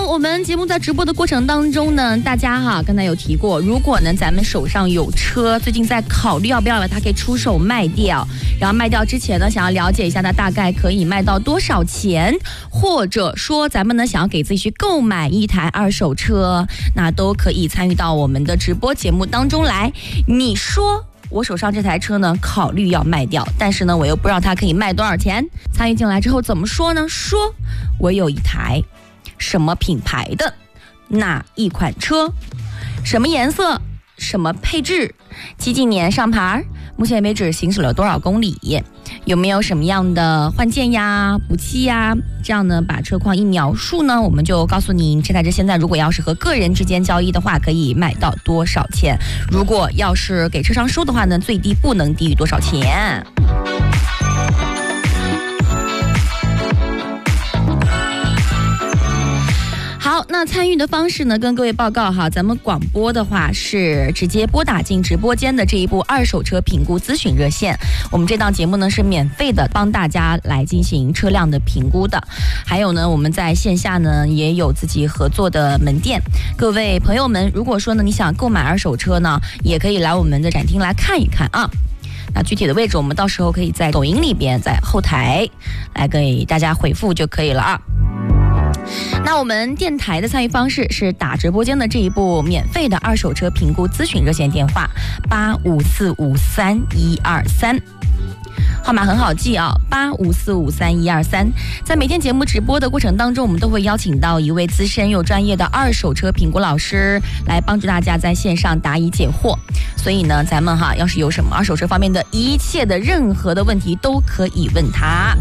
我们节目在直播的过程当中呢，大家刚才有提过，如果呢咱们手上有车，最近在考虑要不要把它给出手卖掉，然后卖掉之前呢，想要了解一下它大概可以卖到多少钱，或者说咱们呢想要给自己去购买一台二手车，那都可以参与到我们的直播节目当中来。你说我手上这台车呢，考虑要卖掉，但是呢，我又不知道它可以卖多少钱。参与进来之后怎么说呢？说我有一台什么品牌的哪一款车，什么颜色，什么配置，几几年上牌，目前为止行驶了多少公里，有没有什么样的换件呀、补漆呀，这样呢把车况一描述呢，我们就告诉你这台车现在如果要是和个人之间交易的话，可以卖到多少钱，如果要是给车商收的话呢，最低不能低于多少钱。好，那参与的方式呢，跟各位报告咱们广播的话是直接拨打进直播间的这一部二手车评估咨询热线。我们这档节目呢是免费的，帮大家来进行车辆的评估的。还有呢，我们在线下呢也有自己合作的门店。各位朋友们，如果说呢你想购买二手车呢，也可以来我们的展厅来看一看啊。那具体的位置我们到时候可以在抖音里边，在后台来给大家回复就可以了啊。那我们电台的参与方式是打直播间的这一部免费的二手车评估咨询热线电话85453123，号码很好记啊，85453123。在每天节目直播的过程当中，我们都会邀请到一位资深又专业的二手车评估老师来帮助大家在线上答疑解惑。所以呢，咱们要是有什么二手车方面的一切的任何的问题，都可以问他。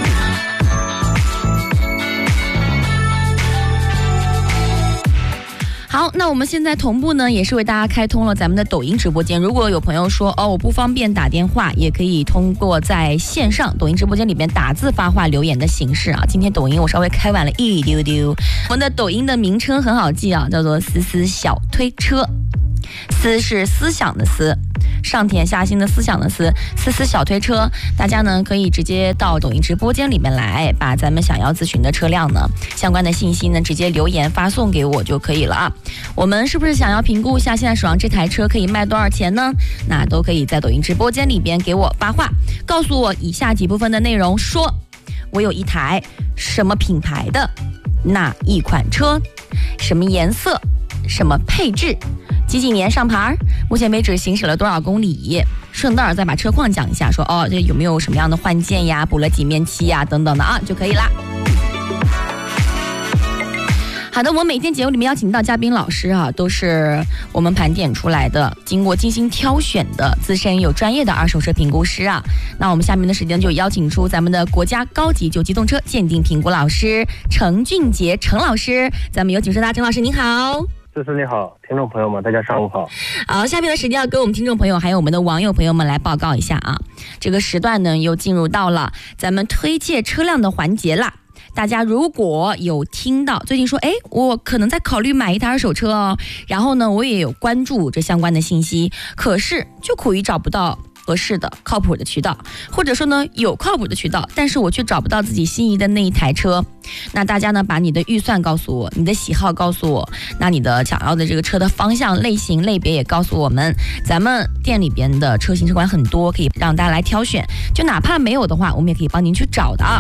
好，那我们现在同步呢，也是为大家开通了咱们的抖音直播间。如果有朋友说我不方便打电话，也可以通过在线上抖音直播间里边打字发话留言的形式啊。今天抖音我稍微开晚了一丢丢，我们的抖音的名称很好记啊，叫做思思小推车。思是思想的思，上田下心的思想的思，思思小推车。大家呢可以直接到抖音直播间里面来，把咱们想要咨询的车辆呢相关的信息呢直接留言发送给我就可以了啊。我们是不是想要评估一下现在手上这台车可以卖多少钱呢？那都可以在抖音直播间里边给我发话，告诉我以下几部分的内容，说我有一台什么品牌的哪一款车，什么颜色，什么配置，几几年上牌，目前为止行驶了多少公里，顺道再把车况讲一下，说这有没有什么样的换件呀，补了几面漆呀等等的啊就可以啦。好的，我每天节目里面邀请到嘉宾老师都是我们盘点出来的，经过精心挑选的资深有专业的二手车评估师啊。那我们下面的时间就邀请出咱们的国家高级旧机动车鉴定评估老师程俊杰程老师，咱们有请说他。程老师您好。 思思你好，听众朋友们大家上午好。 好，下面的时间要跟我们听众朋友还有我们的网友朋友们来报告一下啊，这个时段呢又进入到了咱们推荐车辆的环节啦。大家如果有听到最近说我可能在考虑买一台二手车哦，然后呢我也有关注这相关的信息，可是就苦于找不到合适的靠谱的渠道，或者说呢有靠谱的渠道，但是我却找不到自己心仪的那一台车。那大家呢把你的预算告诉我，你的喜好告诉我，那你的想要的这个车的方向类型类别也告诉我们，咱们店里边的车型车款很多，可以让大家来挑选，就哪怕没有的话我们也可以帮您去找的啊。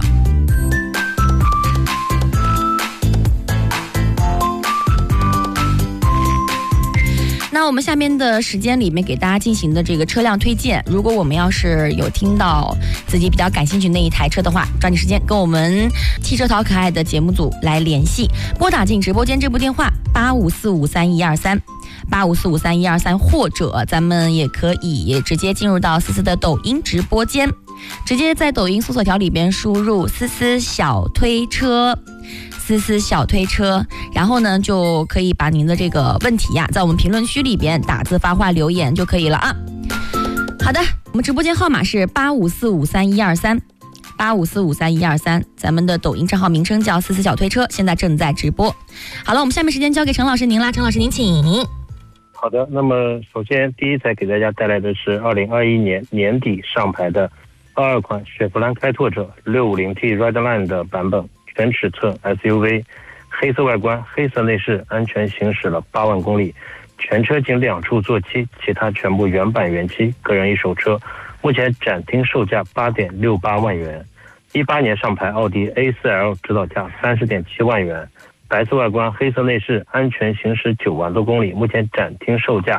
那我们下面的时间里面给大家进行的这个车辆推荐，如果我们要是有听到自己比较感兴趣那一台车的话，抓紧时间跟我们汽车淘可爱的节目组来联系，拨打进直播间这部电话85453123 85453123，或者咱们也可以直接进入到思思的抖音直播间，直接在抖音搜索条里边输入思思小推车，思思小推车，然后呢就可以把您的这个问题在我们评论区里边打字发话留言就可以了啊。好的，我们直播间号码是85453123 85453123，咱们的抖音账号名称叫思思小推车，现在正在直播。好了，我们下面时间交给程老师您啦，程老师您请。 好的，那么首先第一台给大家带来的是2021年年底上牌的22款雪佛兰开拓者 650T Redline 的版本全尺寸 SUV， 黑色外观，黑色内饰，安全行驶了8万公里，全车仅2处做漆，其他全部原版原漆，个人一手车，目前展厅售价8.68万元。18年上牌奥迪 A4L 指导价30.7万元，白色外观，黑色内饰，安全行驶9万多公里，目前展厅售价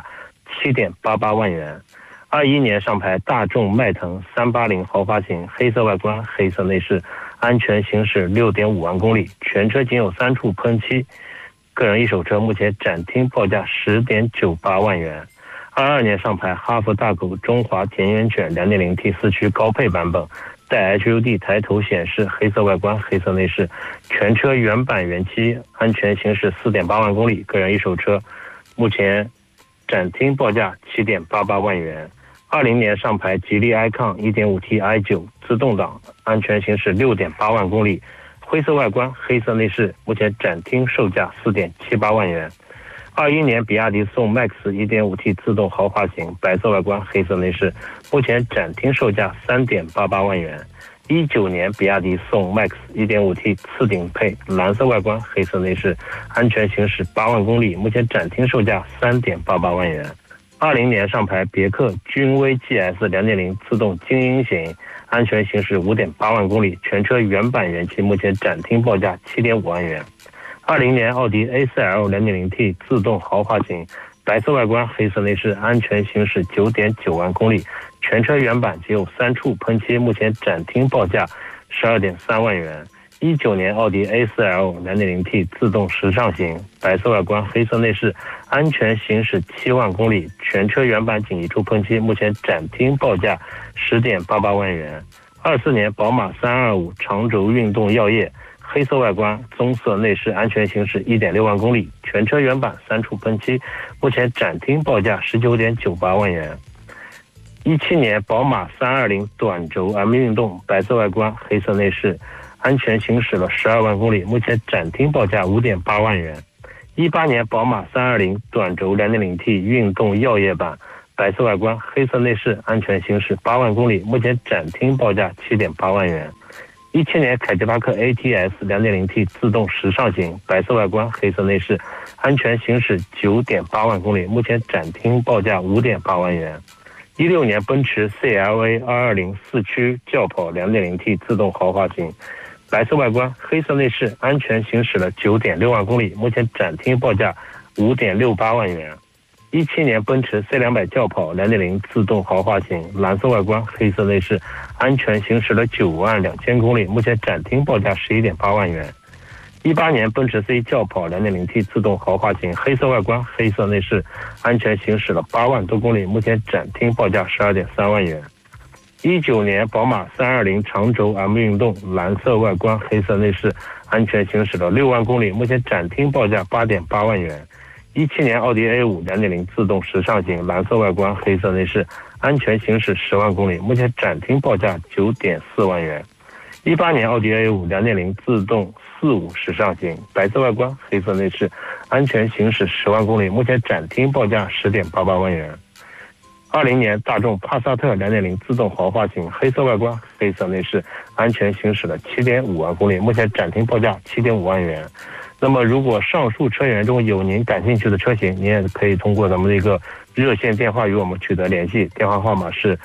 7.88万元。21年上牌大众迈腾380豪华型，黑色外观，黑色内饰，安全行驶6.5万公里，全车仅有3处喷漆，个人一手车，目前展厅报价10.98万元。22年上牌哈弗大狗中华田园犬 2.0T 4驱高配版本，带 HUD 抬头显示，黑色外观，黑色内饰，全车原版原漆，安全行驶4.8万公里，个人一手车，目前展厅报价7.88万元。20年上牌吉利 icon 1.5T i9 自动挡，安全行驶6.8万公里，灰色外观，黑色内饰，目前展厅售价4.78万元。21年比亚迪宋 MAX 1.5T 自动豪华型，白色外观，黑色内饰，目前展厅售价3.88万元。19年比亚迪宋 MAX 1.5T 次顶配，蓝色外观，黑色内饰，安全行驶8万公里，目前展厅售价3.88万元。20年上牌别克君威 GS 2.0自动精英型，安全行驶5.8万公里，全车原版原漆，目前展厅报价7.5万元。20年奥迪 A4L 2.0T 自动豪华型，白色外观，黑色内饰，安全行驶9.9万公里，全车原版仅有3处喷漆，目前展厅报价12.3万元。19年奥迪 A4L 2.0T 自动时尚型，白色外观，黑色内饰，安全行驶7万公里，全车原版仅1处喷漆，目前展厅报价10.88万元。24年宝马325长轴运动耀夜，黑色外观，棕色内饰，安全行驶1.6万公里，全车原版3处喷漆，目前展厅报价19.98万元。17年宝马320短轴 M 运动，白色外观，黑色内饰，安全行驶了12万公里，目前展厅报价5.8万元。18年宝马320短轴 2.0T 运动耀夜版，白色外观，黑色内饰，安全行驶8万公里，目前展厅报价7.8万元。17年凯迪拉克 ATS 2.0T 自动时尚型，白色外观，黑色内饰，安全行驶9.8万公里，目前展厅报价5.8万元。16年奔驰 CLA 220四驱轿跑 2.0T 自动豪华型，白色外观，黑色内饰，安全行驶了9.6万公里，目前展厅报价5.68万元。17年奔驰 C200 轿跑 2.0 自动豪华型，蓝色外观，黑色内饰，安全行驶了9万2000公里，目前展厅报价11.8万元。18年奔驰 C 轿跑 2.0T 自动豪华型，黑色外观，黑色内饰，安全行驶了8万多公里，目前展厅报价12.3万元。19年宝马320长轴 M 运动，蓝色外观，黑色内饰，安全行驶了6万公里，目前展厅报价8.8万元。17年奥迪 A5 2.0自动时尚型，蓝色外观，黑色内饰，安全行驶10万公里，目前展厅报价9.4万元。18年奥迪 A5 2.0自动45时尚型，白色外观，黑色内饰，安全行驶10万公里，目前展厅报价10.88万元。20年大众帕萨特 2.0 自动豪华型，黑色外观，黑色内饰，安全行驶了7.5万公里，目前展厅报价7.5万元。那么如果上述车源中有您感兴趣的车型，您也可以通过咱们的一个热线电话与我们取得联系，电话号码是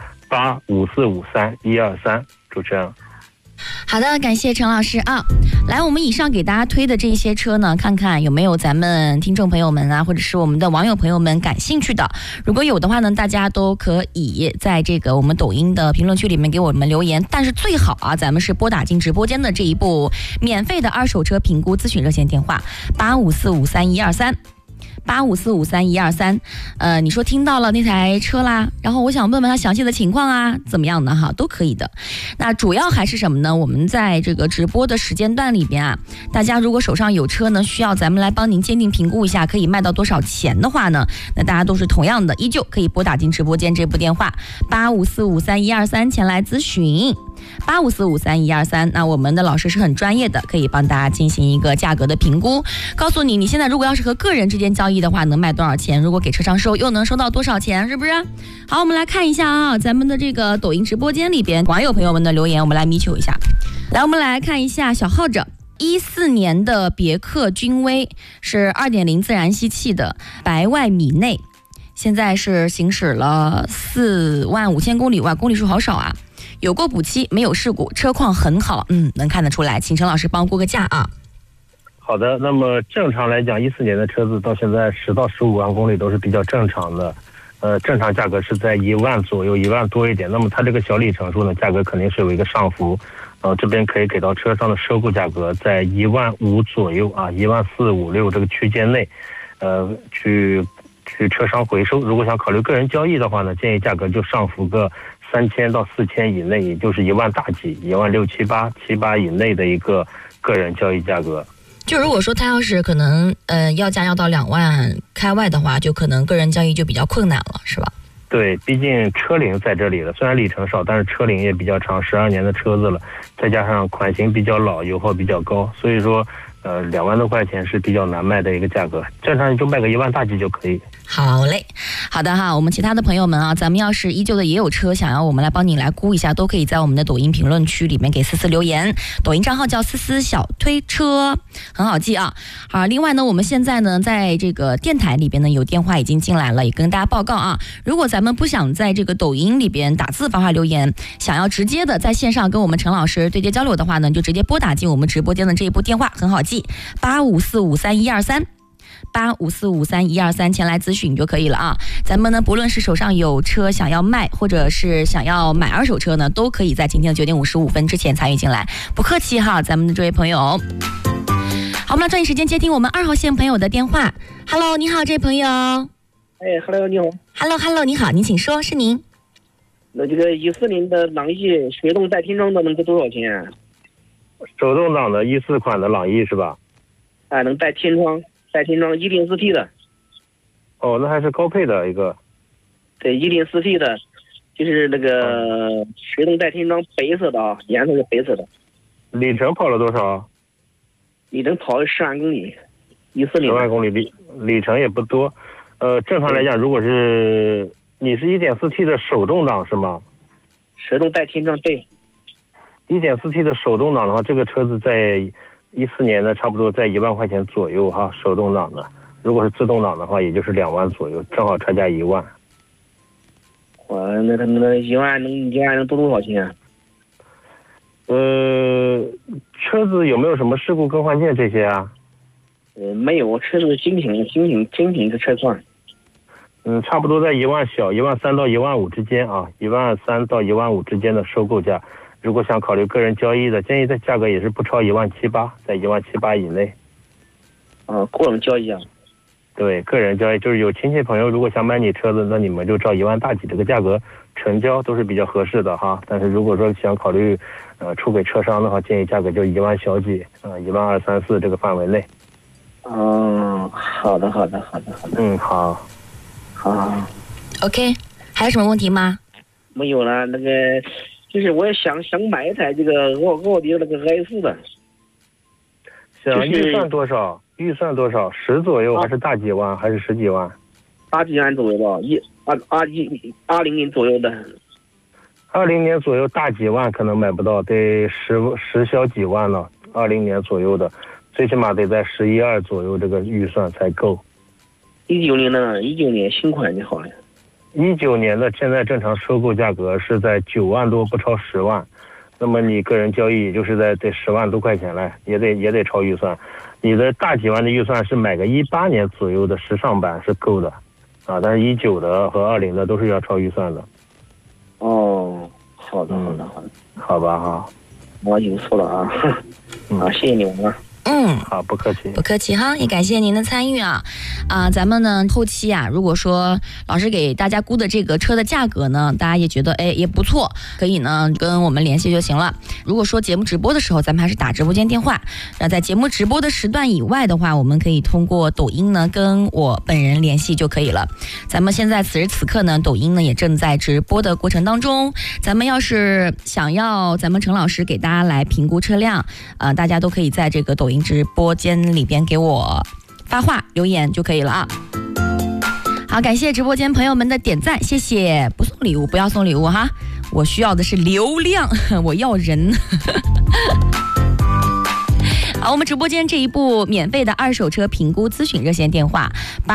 85453123。主持人。 好的，感谢陈老师啊。来，我们以上给大家推的这些车呢，看看有没有咱们听众朋友们啊，或者是我们的网友朋友们感兴趣的。如果有的话呢，大家都可以在这个我们抖音的评论区里面给我们留言。但是最好啊，咱们是拨打进直播间的这一部免费的二手车评估咨询热线电话85453123。85453123，你说听到了那台车啦，然后我想问问他详细的情况啊，怎么样的哈，都可以的。那主要还是什么呢？我们在这个直播的时间段里边啊，大家如果手上有车呢，需要咱们来帮您鉴定评估一下，可以卖到多少钱的话呢，那大家都是同样的，依旧可以拨打进直播间这部电话85453123前来咨询。85453123，那我们的老师是很专业的，可以帮大家进行一个价格的评估，告诉你现在如果要是和个人之间交易的话，能卖多少钱，如果给车商收又能收到多少钱，是不是？好，我们来看一下啊，咱们的这个抖音直播间里边网友朋友们的留言，我们来迷求一下。来，我们来看一下小浩着 14年的别克君威是2.0自然吸气的，白外米内，现在是行驶了45000公里，哇，公里数好少啊。有过补漆，没有事故，车况很好，能看得出来。请陈老师帮我估个价啊。 好的，那么正常来讲，14年的车子到现在10到15万公里都是比较正常的。正常价格是在1万左右，1万多一点。那么它这个小里程数呢，价格肯定是有一个上浮。这边可以给到车商的收购价格在1万5左右啊，1万4、5、6这个区间内，去车商回收。如果想考虑个人交易的话呢，建议价格就上浮个3000到4000以内，也就是1万大几，1万6、7、8以内的一个个人交易价格。 就如果说他要是可能要价要到2万开外的话，就可能个人交易就比较困难了，是吧？ 对，毕竟车龄在这里了，虽然里程少，但是车龄也比较长，12年的车子了，再加上款型比较老，油耗比较高，所以说2万多块钱是比较难卖的一个价格，正常你就卖个1万大几就可以。 好嘞，好的哈，我们其他的朋友们啊，咱们要是依旧的也有车想要我们来帮你来估一下，都可以在我们的抖音评论区里面给思思留言，抖音账号叫思思小推车，很好记啊。好，另外呢，我们现在呢在这个电台里边呢有电话已经进来了，也跟大家报告啊，如果咱们不想在这个抖音里边打字发话留言，想要直接的在线上跟我们陈老师对接交流的话呢，就直接拨打进我们直播间的这一部电话，很好记，85453123。85453123前来咨询就可以了啊。咱们呢，不论是手上有车想要卖，或者是想要买2手车呢，都可以在今天的9点55分之前参与进来，不客气哈，咱们的这位朋友。好，我们来抓紧时间接听我们2号线朋友的电话。Hello， 你好，这位朋友。 Hello， 你好。 Hello， 你好，您请说，是您。 那这个14年的朗逸手动带天窗的能够多少钱啊？ 手动挡的14款的朗逸是吧？ 能带天窗1.4T 的。 哦，那还是高配的一个。 对，1.4T 的，就是那个手动带天窗，白色的啊，颜色是白色的。 里程跑了多少？ 里程跑了10万公里，14年。 10万公里里程也不多。正常来讲，如果是你是 1.4T 的手动挡是吗？ 手动带天窗，对。 1.4T 的手动挡的话，这个车子在14年呢，差不多在1万块钱左右哈，手动挡的。如果是自动挡的话，也就是2万左右，正好差价1万。 那1万能多少钱啊？ 车子有没有什么事故更换件这些啊？ 没有，车子精品的车况。 差不多在1万小，1万3到1万5之间啊，1万3到1万5之间的收购价。如果想考虑个人交易的，建议的价格也是不超1万7、8，在1万7、8以内。 个人交易啊？ 对，个人交易就是有亲戚朋友如果想买你车子，那你们就照1万大几这个价格成交都是比较合适的哈。但是如果说想考虑出给车商的话，建议价格就1万小几，1万2、3、4这个范围内。 好的。好。 OK， 还有什么问题吗？ 没有了，那个就是我也想买一台这个奥迪那个 A4的。 想预算多少？10左右还是大几万还是10几万？ 大几万左右吧，20年左右的。 20年左右大几万可能买不到，得10小几万了。20年左右的，最起码得在11、2左右这个预算才够。 19年呢？19年新款就好了。 19年的现在正常收购价格是在9万多，不超10万。那么你个人交易也就是得10万多块钱来，也得超预算。你的大几万的预算是买个18年左右的时尚版是够的，但是19的和20的都是要超预算的。 好的。 好吧哈。 我有错了啊。谢谢你们啊。 好，不客气哈，也感谢您的参与啊。咱们呢后期啊，如果说老师给大家估的这个车的价格呢，大家也觉得也不错，可以呢跟我们联系就行了。如果说节目直播的时候，咱们还是打直播间电话。那在节目直播的时段以外的话，我们可以通过抖音呢跟我本人联系就可以了。咱们现在此时此刻呢，抖音呢也正在直播的过程当中。咱们要是想要咱们陈老师给大家来评估车辆，大家都可以在这个抖音直播间里边给我发话留言就可以了啊。好，感谢直播间朋友们的点赞，谢谢。不送礼物，不要送礼物哈，我需要的是流量，我要人。 好，我们直播间这一部免费的二手车评估咨询热线电话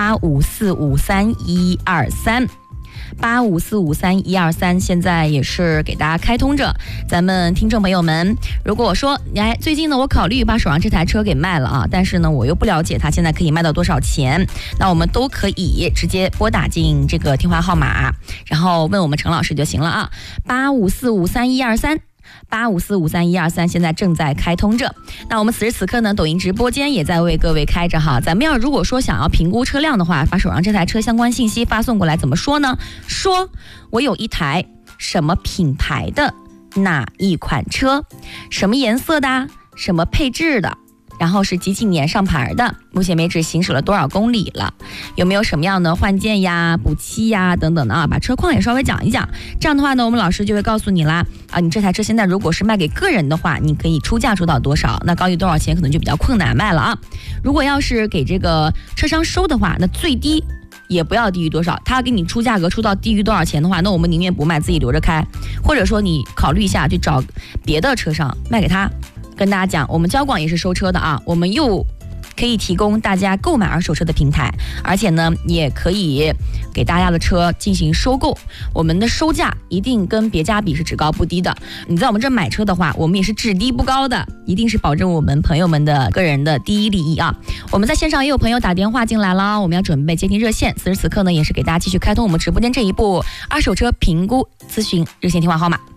85453123。85453123，现在也是给大家开通着。咱们听众朋友们，如果我说，最近呢，我考虑把手上这台车给卖了啊，但是呢，我又不了解它现在可以卖到多少钱，那我们都可以直接拨打进这个电话号码，然后问我们陈老师就行了啊。85453123。85453123现在正在开通着。那我们此时此刻呢，抖音直播间也在为各位开着哈。咱们如果说想要评估车辆的话，把手上这台车相关信息发送过来，怎么说呢？说我有一台什么品牌的哪一款车，什么颜色的，什么配置的，然后是几年上牌的，目前为止行驶了多少公里了，有没有什么样的换件呀、补漆呀等等的啊，把车况也稍微讲一讲。这样的话呢，我们老师就会告诉你啦啊，你这台车现在如果是卖给个人的话，你可以出价出到多少，那高于多少钱可能就比较困难卖了啊。如果要是给这个车商收的话，那最低也不要低于多少，他给你出价格出到低于多少钱的话，那我们宁愿不卖，自己留着开，或者说你考虑一下去找别的车商卖给他。跟大家讲，我们交广也是收车的啊，我们又可以提供大家购买二手车的平台，而且呢也可以给大家的车进行收购，我们的收价一定跟别家比是只高不低的。你在我们这买车的话，我们也是只低不高的，一定是保证我们朋友们的个人的第一利益啊。我们在线上也有朋友打电话进来了，我们要准备接听热线，此时此刻呢也是给大家继续开通我们直播间这一部二手车评估咨询热线电话号码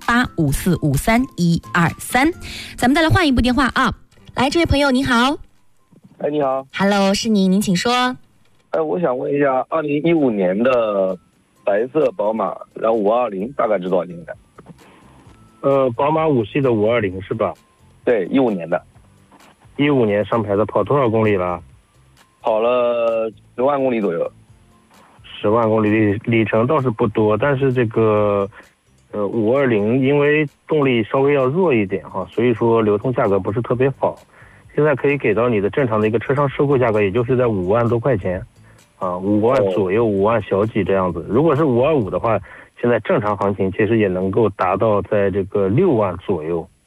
85453123。咱们再来换一部电话啊，来，这位朋友您好。 哎，你好 ，Hello， 是您请说。 我想问一下，2015年的白色宝马，然后520大概是多少钱的？ 宝马5系的520是吧？ 对，15年的。 15年上牌的，跑多少公里了？ 跑了10万公里左右。 10万公里里程倒是不多，但是这个520因为动力稍微要弱一点哈，所以说流通价格不是特别好。现在可以给到你的正常的一个车商收购价格，也就是在5万多块钱，啊，5万左右，5万小几这样子。如果是525的话，现在正常行情其实也能够达到在这个6万左右。